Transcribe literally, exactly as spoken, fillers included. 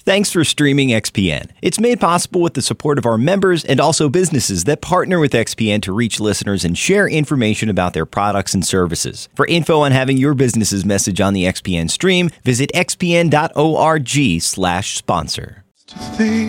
Thanks for streaming X P N. It's made possible with the support of our members and also businesses that partner with X P N to reach listeners and share information about their products and services. For info on having your business's message on the X P N stream, visit xpn.org slash sponsor. Fade